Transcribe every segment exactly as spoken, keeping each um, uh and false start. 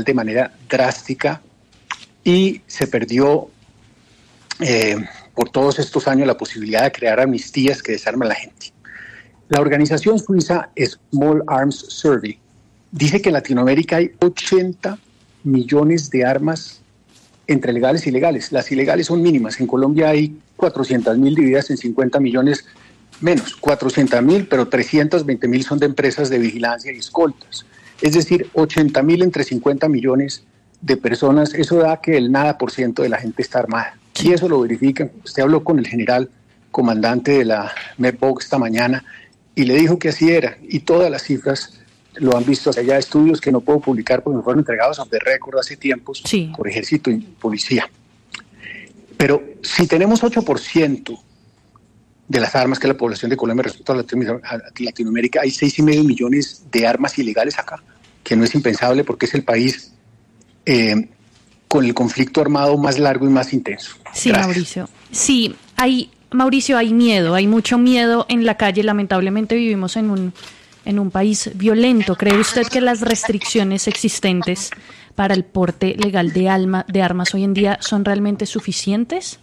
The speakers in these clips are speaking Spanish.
de manera drástica y se perdió eh, por todos estos años la posibilidad de crear amnistías que desarman a la gente. La organización suiza Small Arms Survey dice que en Latinoamérica hay ochenta millones de armas entre legales y ilegales. Las ilegales son mínimas. En Colombia hay cuatrocientas mil divididas en cincuenta millones menos. cuatrocientas mil, pero trescientas veinte mil son de empresas de vigilancia y escoltas. Es decir, ochenta mil entre cincuenta millones de personas. Eso da que el nada por ciento de la gente está armada. Y eso lo verifican. Usted habló con el general comandante de la MEPOC esta mañana y le dijo que así era. Y todas las cifras lo han visto hacia allá, estudios que no puedo publicar porque me fueron entregados off the record hace tiempos sí. por ejército y policía. Pero si tenemos ocho por ciento de las armas que la población de Colombia respecto a Latinoamérica, hay seis y medio millones de armas ilegales acá, que no es impensable porque es el país eh, con el conflicto armado más largo y más intenso. Sí, Gracias. Mauricio. Sí, hay, Mauricio, hay miedo, hay mucho miedo en la calle. Lamentablemente vivimos en un en un país violento. ¿Cree usted que las restricciones existentes para el porte legal de, alma, de armas hoy en día son realmente suficientes?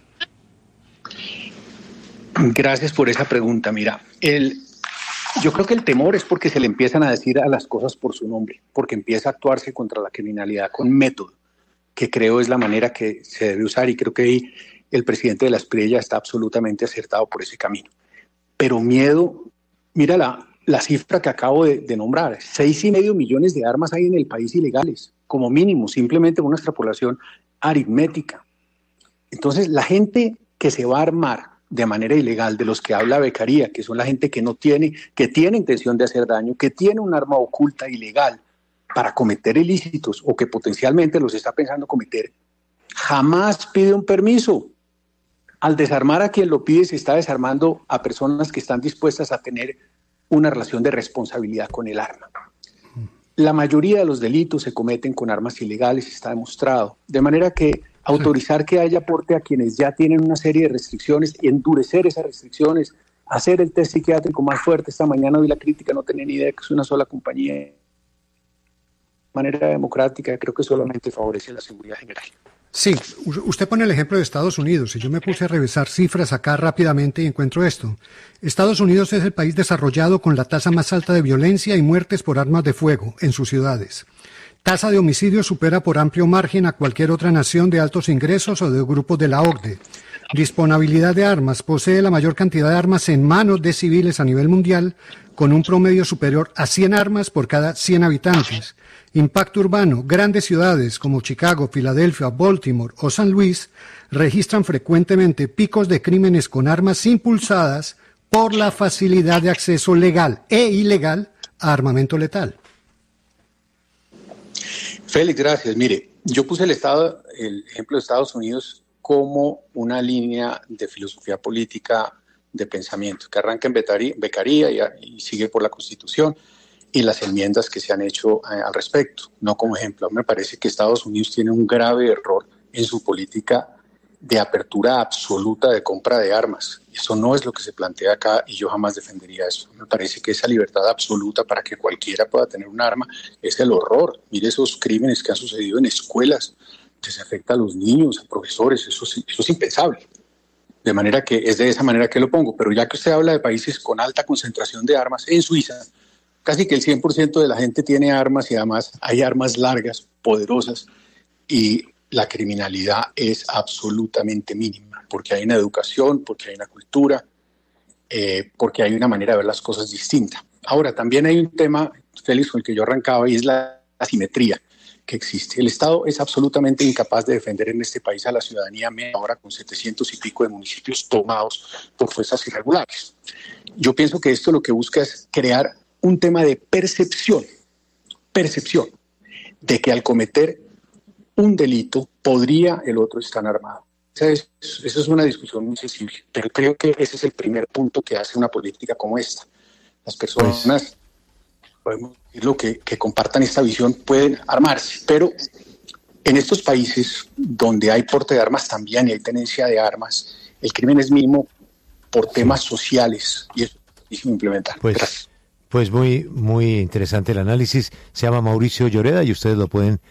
Gracias por esa pregunta. Mira, el, yo creo que el temor es porque se le empiezan a decir a las cosas por su nombre, porque empieza a actuarse contra la criminalidad con método, que creo es la manera que se debe usar, y creo que ahí el presidente de la Espriella está absolutamente acertado por ese camino. Pero miedo, mira la... La cifra que acabo de, de nombrar, seis y medio millones de armas hay en el país ilegales, como mínimo, simplemente una extrapolación aritmética. Entonces, la gente que se va a armar de manera ilegal, de los que habla Beccaria, que son la gente que no tiene, que tiene intención de hacer daño, que tiene un arma oculta ilegal para cometer ilícitos o que potencialmente los está pensando cometer, jamás pide un permiso. Al desarmar a quien lo pide, se está desarmando a personas que están dispuestas a tener una relación de responsabilidad con el arma. La mayoría de los delitos se cometen con armas ilegales, está demostrado. De manera que autorizar que haya porte a quienes ya tienen una serie de restricciones y endurecer esas restricciones, hacer el test psiquiátrico más fuerte. Esta mañana vi la crítica, no tenía ni idea que es una sola compañía. De manera democrática, creo que solamente favorece la seguridad general. Sí, usted pone el ejemplo de Estados Unidos y yo me puse a revisar cifras acá rápidamente y encuentro esto. Estados Unidos es el país desarrollado con la tasa más alta de violencia y muertes por armas de fuego en sus ciudades. Tasa de homicidios supera por amplio margen a cualquier otra nación de altos ingresos o de grupos de la O C D E. Disponibilidad de armas. Posee la mayor cantidad de armas en manos de civiles a nivel mundial, con un promedio superior a cien armas por cada cien habitantes. Impacto urbano. Grandes ciudades como Chicago, Filadelfia, Baltimore o San Luis registran frecuentemente picos de crímenes con armas impulsadas por la facilidad de acceso legal e ilegal a armamento letal. Félix, gracias. Mire, yo puse el, estado, el ejemplo de Estados Unidos como una línea de filosofía política de pensamiento que arranca en Beccaria y, y sigue por la Constitución y las enmiendas que se han hecho eh, al respecto, no como ejemplo. Me parece que Estados Unidos tiene un grave error en su política de apertura absoluta de compra de armas. Eso no es lo que se plantea acá y yo jamás defendería eso. Me parece que esa libertad absoluta para que cualquiera pueda tener un arma es el horror. Mire esos crímenes que han sucedido en escuelas, que se afecta a los niños, a profesores, eso, eso es impensable. De manera que es de esa manera que lo pongo. Pero ya que usted habla de países con alta concentración de armas, en Suiza casi que el cien por ciento de la gente tiene armas y además hay armas largas, poderosas, y la criminalidad es absolutamente mínima, porque hay una educación, porque hay una cultura, eh, porque hay una manera de ver las cosas distinta. Ahora, también hay un tema, Félix, con el que yo arrancaba, y es la asimetría que existe. El Estado es absolutamente incapaz de defender en este país a la ciudadanía, ahora con setecientos y pico de municipios tomados por fuerzas irregulares. Yo pienso que esto lo que busca es crear un tema de percepción, percepción, de que al cometer un delito podría el otro estar armado. Esa es, esa es una discusión muy sensible, pero creo que ese es el primer punto que hace una política como esta. Las personas, pues, podemos decirlo, que, que compartan esta visión pueden armarse, pero en estos países donde hay porte de armas también y hay tenencia de armas, el crimen es mínimo por temas sociales y eso es difícil implementar. Pues, Gracias. Pues muy, muy interesante el análisis. Se llama Mauricio Lloreda y ustedes lo pueden